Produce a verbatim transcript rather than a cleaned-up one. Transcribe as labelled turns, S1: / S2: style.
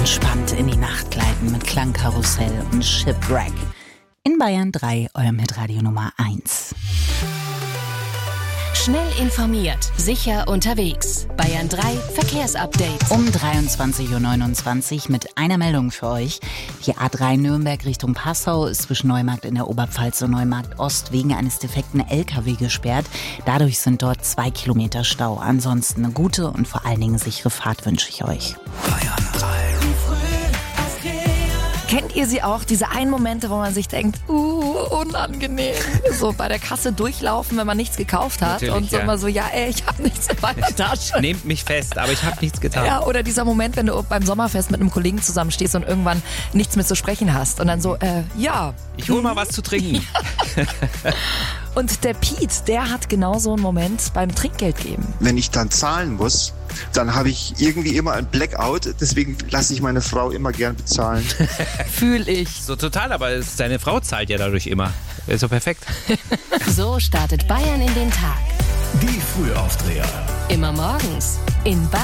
S1: entspannt in die Nacht gleiten mit Klangkarussell und Shipwreck. In Bayern drei, eurem Hitradio Nummer eins.
S2: Schnell informiert, sicher unterwegs. Bayern drei Verkehrsupdate.
S1: Um dreiundzwanzig Uhr neunundzwanzig mit einer Meldung für euch. Die A drei Nürnberg Richtung Passau ist zwischen Neumarkt in der Oberpfalz und Neumarkt Ost wegen eines defekten L K W gesperrt. Dadurch sind dort zwei Kilometer Stau. Ansonsten eine gute und vor allen Dingen sichere Fahrt wünsche ich euch.
S3: Bayern drei.
S4: Kennt ihr sie auch, diese einen Momente, wo man sich denkt, uh, unangenehm, so bei der Kasse durchlaufen, wenn man nichts gekauft hat.
S5: Natürlich,
S4: und so
S5: ja.
S4: immer so, ja ey, ich habe nichts in meiner Tasche.
S5: Nehmt mich fest, aber ich habe nichts getan.
S4: Ja, oder dieser Moment, wenn du beim Sommerfest mit einem Kollegen zusammenstehst und irgendwann nichts mehr zu sprechen hast und dann so, äh, ja.
S5: Ich hol mal was zu trinken.
S4: Und der Piet, der hat genau so einen Moment beim Trinkgeld geben.
S6: Wenn ich dann zahlen muss, dann habe ich irgendwie immer ein Blackout. Deswegen lasse ich meine Frau immer gern bezahlen.
S4: Fühl ich.
S5: So total, aber es- seine Frau zahlt ja dadurch immer. Ist so perfekt.
S2: So startet Bayern in den Tag.
S3: Die Frühaufdreher.
S2: Immer morgens in Bayern.